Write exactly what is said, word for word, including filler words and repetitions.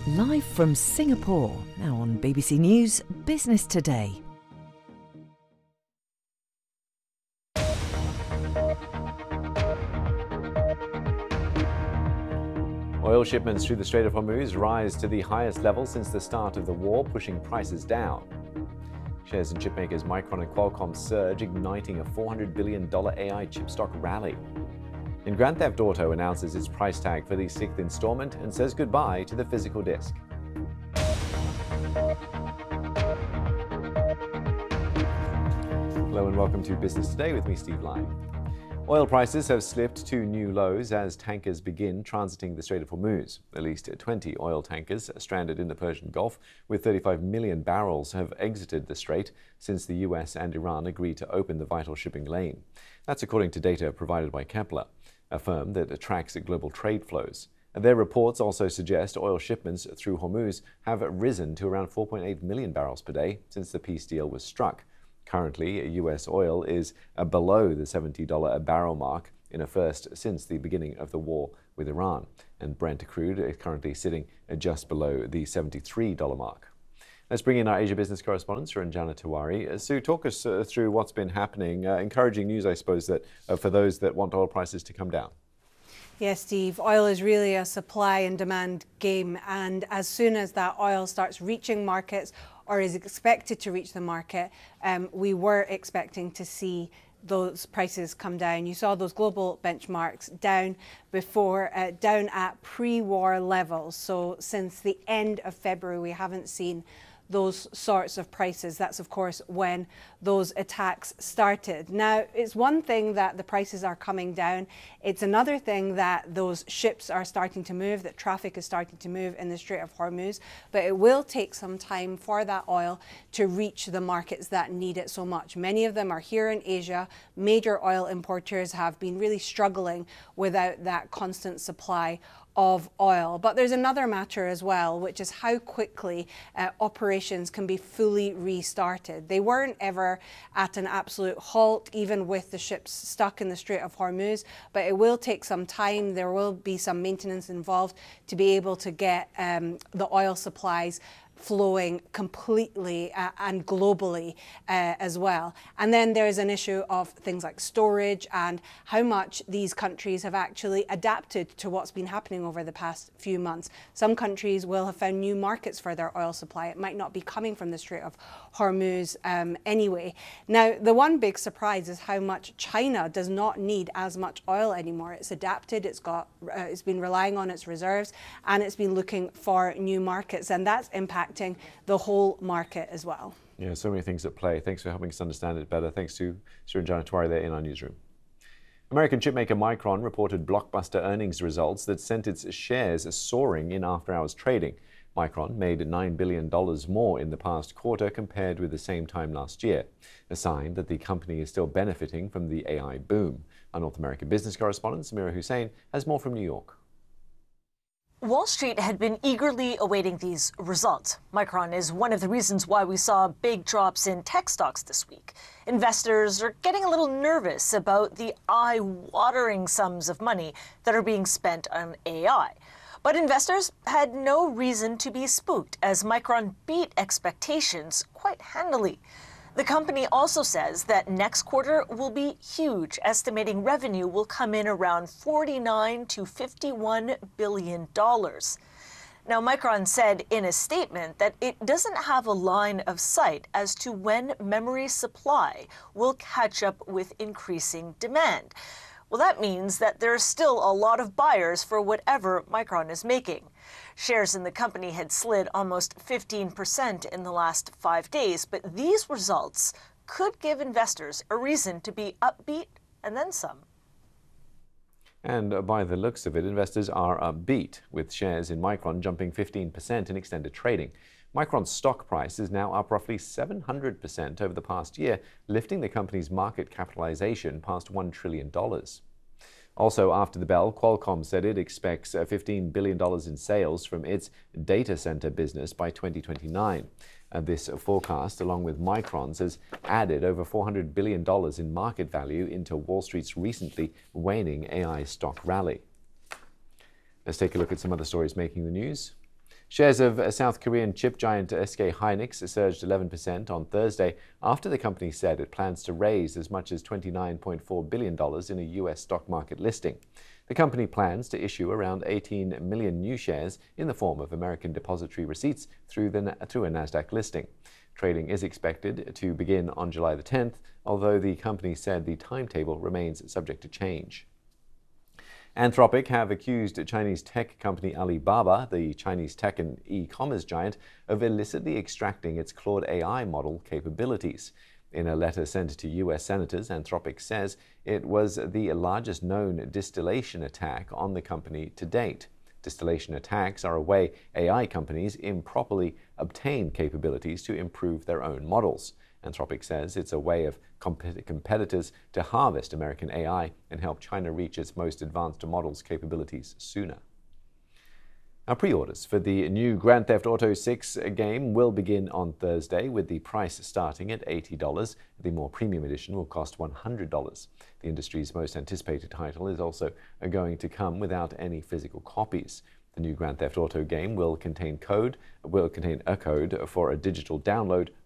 Live from Singapore, now on B B C News Business Today. Oil shipments through the Strait of Hormuz rise to the highest level since the start of the war, pushing prices down. Shares in chipmakers Micron and Qualcomm surge, igniting a four hundred billion dollars A I chip stock rally. And Grand Theft Auto announces its price tag for the sixth installment and says goodbye to the physical disc. Hello and welcome to Business Today with me, Steve Lai. Oil prices have slipped to new lows as tankers begin transiting the Strait of Hormuz. At least twenty oil tankers stranded in the Persian Gulf, with thirty-five million barrels, have exited the strait since the U S and Iran agreed to open the vital shipping lane. That's according to data provided by Kepler, a firm that tracks global trade flows. Their reports also suggest oil shipments through Hormuz have risen to around four point eight million barrels per day since the peace deal was struck. Currently, U S oil is below the seventy dollars a barrel mark, in a first since the beginning of the war with Iran. And Brent crude is currently sitting just below the seventy-three dollars mark. Let's bring in our Asia business correspondent, Suranjana Tiwari. Uh, Sue, talk us uh, through what's been happening. Uh, encouraging news, I suppose, that uh, for those that want oil prices to come down. Yes, Steve, oil is really a supply and demand game, and as soon as that oil starts reaching markets or is expected to reach the market, um, we were expecting to see those prices come down. You saw those global benchmarks down before, uh, down at pre-war levels. So since the end of February, we haven't seen those sorts of prices. That's, of course, when those attacks started. Now, it's one thing that the prices are coming down. It's another thing that those ships are starting to move, that traffic is starting to move in the Strait of Hormuz. But it will take some time for that oil to reach the markets that need it so much. Many of them are here in Asia. Major oil importers have been really struggling without that constant supply of oil. But there's another matter as well, which is how quickly uh, operations can be fully restarted. They weren't ever at an absolute halt, even with the ships stuck in the Strait of Hormuz, but it will take some time. There will be some maintenance involved to be able to get um, the oil supplies flowing completely uh, and globally uh, as well. And then there's an issue of things like storage and how much these countries have actually adapted to what's been happening over the past few months. Some countries will have found new markets for their oil supply. It might not be coming from the Strait of Hormuz um, anyway. Now, the one big surprise is how much China does not need as much oil anymore. It's adapted, it's got, uh, it's been relying on its reserves, and it's been looking for new markets, and that's impacting the whole market as well. Yeah, so many things at play. Thanks for helping us understand it better. Thanks to Suranjana Tiwari there in our newsroom. American chipmaker Micron reported blockbuster earnings results that sent its shares soaring in after-hours trading. Micron made nine billion dollars more in the past quarter compared with the same time last year, a sign that the company is still benefiting from the A I boom. Our North American business correspondent Samira Hussain has more from New York. Wall Street had been eagerly awaiting these results. Micron is one of the reasons why we saw big drops in tech stocks this week. Investors are getting a little nervous about the eye-watering sums of money that are being spent on A I. But investors had no reason to be spooked, as Micron beat expectations quite handily. The company also says that next quarter will be huge, estimating revenue will come in around forty-nine to fifty-one billion dollars. Now, Micron said in a statement that it doesn't have a line of sight as to when memory supply will catch up with increasing demand. Well, that means that there's still a lot of buyers for whatever Micron is making. Shares in the company had slid almost fifteen percent in the last five days, but these results could give investors a reason to be upbeat and then some. And by the looks of it, investors are upbeat, with shares in Micron jumping fifteen percent in extended trading. Micron's stock price is now up roughly seven hundred percent over the past year, lifting the company's market capitalization past one trillion dollars. Also, after the bell, Qualcomm said it expects fifteen billion dollars in sales from its data center business by twenty twenty-nine. Uh, this forecast, along with Micron's, has added over four hundred billion dollars in market value into Wall Street's recently waning A I stock rally. Let's take a look at some other stories making the news. Shares of South Korean chip giant S K Hynix surged eleven percent on Thursday after the company said it plans to raise as much as twenty-nine point four billion dollars in a U S stock market listing. The company plans to issue around eighteen million new shares in the form of American depository receipts through, the, through a NASDAQ listing. Trading is expected to begin on July the tenth, although the company said the timetable remains subject to change. Anthropic have accused Chinese tech company Alibaba, the Chinese tech and e-commerce giant, of illicitly extracting its Claude A I model capabilities. In a letter sent to U S senators, Anthropic says it was the largest known distillation attack on the company to date. Distillation attacks are a way A I companies improperly obtain capabilities to improve their own models. Anthropic says it's a way of compet- competitors to harvest American A I and help China reach its most advanced models' capabilities sooner. Now, pre-orders for the new Grand Theft Auto six game will begin on Thursday, with the price starting at eighty dollars. The more premium edition will cost one hundred dollars. The industry's most anticipated title is also going to come without any physical copies. The new Grand Theft Auto game will contain code, will contain a code for a digital download